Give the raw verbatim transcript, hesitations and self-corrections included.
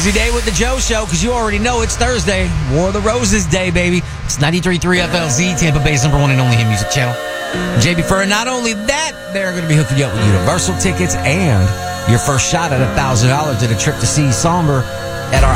Busy day with the Joe Show, because you already know it's Thursday. War of the Roses Day, baby. It's ninety-three point three F L Z, Tampa Bay's number one and only hit music channel. J B Furr, not only that, they're going to be hooking you up with Universal tickets and your first shot at one thousand dollars at a trip to see Somber at our